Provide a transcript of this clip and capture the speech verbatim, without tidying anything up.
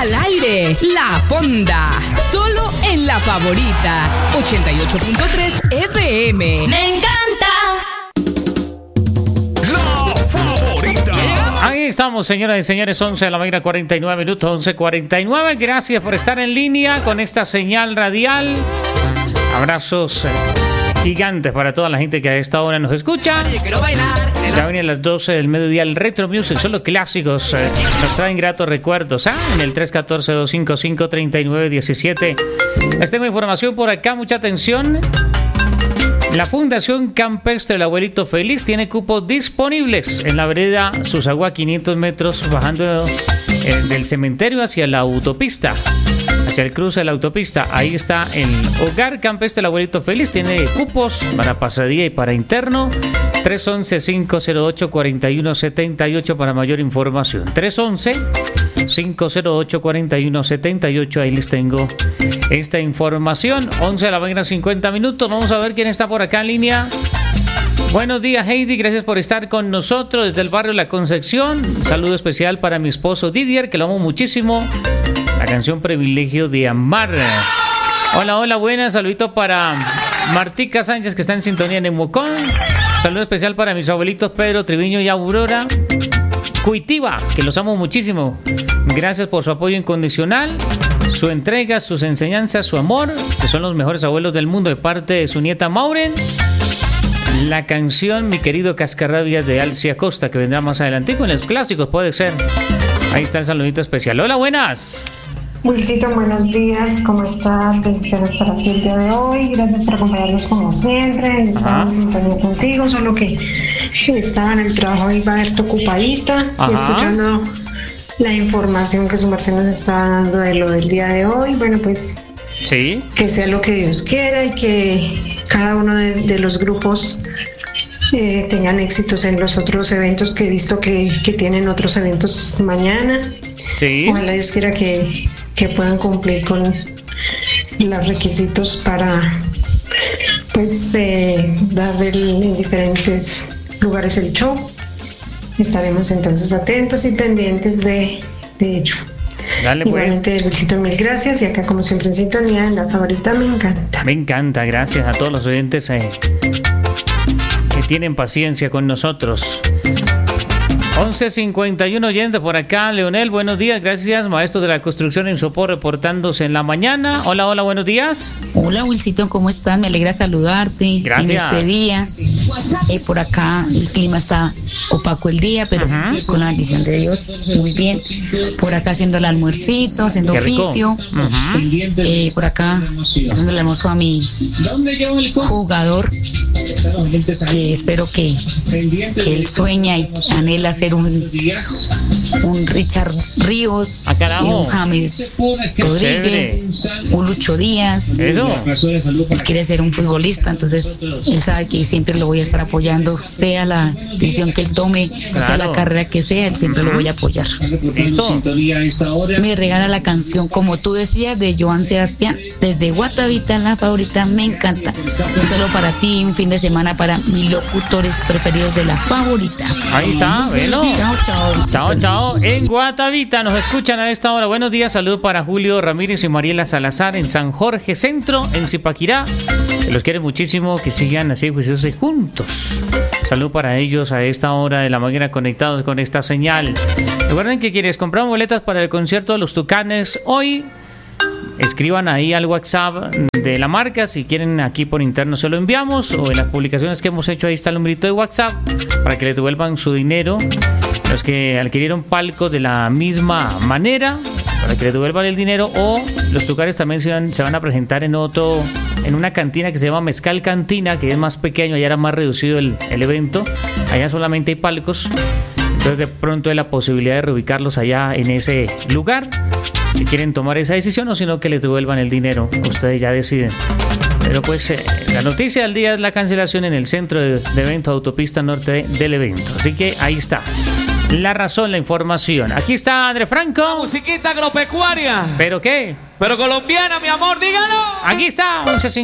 Al aire, La Fonda. Solo en La Favorita. ochenta y ocho punto tres F M. ¡Me encanta! La Favorita. Ahí estamos, señoras y señores, once de la mañana, cuarenta y nueve minutos, once cuarenta y nueve. Gracias por estar en línea con esta señal radial. Abrazos gigantes para toda la gente que a esta hora nos escucha. Ya vienen las doce del mediodía, el Retro Music, solo clásicos, eh, nos traen gratos recuerdos, ¿ah? En el tres uno cuatro, dos cinco cinco, tres nueve uno siete. Les tengo información por acá, mucha atención. La Fundación Campestre del Abuelito Feliz tiene cupos disponibles en la vereda Susagua, quinientos metros, bajando eh, del cementerio hacia la autopista. Hacia el cruce de la autopista, ahí está el Hogar Campestre del Abuelito Feliz. Tiene cupos para pasadía y para interno. tres once, cinco cero ocho, cuatro uno siete ocho para mayor información. tres once, cinco cero ocho, cuatro uno siete ocho. Ahí les tengo esta información. once de la mañana, cincuenta minutos. Vamos a ver quién está por acá en línea. Buenos días, Heidi. Gracias por estar con nosotros desde el barrio La Concepción. Un saludo especial para mi esposo Didier, que lo amo muchísimo. La canción Privilegio de Amar. Hola, hola, buenas. Saludito para Martica Sánchez, que está en sintonía en Nemocón. Saludo especial para mis abuelitos Pedro Triviño y Aurora Cuitiva, que los amo muchísimo. Gracias por su apoyo incondicional, su entrega, sus enseñanzas, su amor, que son los mejores abuelos del mundo, de parte de su nieta Mauren. La canción Mi Querido Cascarrabias de Alcia Costa, que vendrá más adelante con los clásicos, puede ser. Ahí está el saludito especial. Hola, buenas. Wilcito, buenos días, ¿cómo estás? Bendiciones para ti el día de hoy, gracias por acompañarnos como siempre, estaba en sintonía contigo, solo que estaba en el trabajo y iba a verte ocupadita. Ajá. Y escuchando la información que su merced nos está dando de lo del día de hoy. Bueno, pues sí, que sea lo que Dios quiera y que cada uno de, de los grupos eh, tengan éxitos en los otros eventos que he visto que, que tienen otros eventos mañana. Sí. Ojalá Dios quiera que que puedan cumplir con los requisitos para pues eh, dar el, en diferentes lugares el show. Estaremos entonces atentos y pendientes de, de ello. Dale, pues. Igualmente, Luisito, mil gracias, y acá como siempre en sintonía, en La Favorita. Me encanta. Me encanta, gracias a todos los oyentes eh, que tienen paciencia con nosotros. once cincuenta y uno oyentes por acá. Leonel, buenos días, gracias. Maestro de la construcción en Sopó, reportándose en la mañana. Hola, hola, buenos días. Hola, Wilcito, ¿cómo estás? Me alegra saludarte. Gracias. En este día. Eh, por acá el clima está opaco el día, pero uh-huh. con la bendición de Dios, muy bien. Por acá haciendo el almuercito, haciendo oficio. Uh-huh. Eh, por acá dándole hermoso a mi jugador, que espero que, que él sueña y anhela ser un, un Richard Ríos, y un James Rodríguez, un Lucho Díaz. Eso. Él quiere ser un futbolista, entonces él sabe que siempre lo voy a estar apoyando, sea la decisión que él tome, claro. sea la carrera que sea, él siempre uh-huh. lo voy a apoyar. ¿Listo? Me regala la canción Como tú decías, de Joan Sebastián, desde Guatavita, La Favorita. Me encanta. Un saludo para ti, un fin de semana para mis locutores preferidos de La Favorita. Ahí está, bueno. Chao, chao. Chao, chao. En Guatavita nos escuchan a esta hora. Buenos días, saludo para Julio Ramírez y Mariela Salazar en San Jorge Centro, en Zipaquirá. Los quiere muchísimo, que sigan así juiciosos y juntos. Salud para ellos a esta hora de la mañana, conectados con esta señal. Recuerden que quienes compraron boletas para el concierto de los Tucanes hoy, escriban ahí al WhatsApp de la marca. Si quieren, aquí por interno se lo enviamos, o en las publicaciones que hemos hecho ahí está el numerito de WhatsApp para que les devuelvan su dinero. Los que adquirieron palcos de la misma manera, para que les devuelvan el dinero, o los Tucanes también se van, se van a presentar en otro, en una cantina que se llama Mezcal Cantina, que es más pequeño, allá era más reducido el, el evento, allá solamente hay palcos, entonces de pronto hay la posibilidad de reubicarlos allá en ese lugar, si quieren tomar esa decisión, o si no, que les devuelvan el dinero, ustedes ya deciden. Pero pues eh, la noticia del día es la cancelación en el centro de, de evento Autopista Norte de, del evento, así que ahí está la razón, la información. Aquí está André Franco. Una musiquita agropecuaria. ¿Pero qué? Pero colombiana, mi amor, dígalo. Aquí está once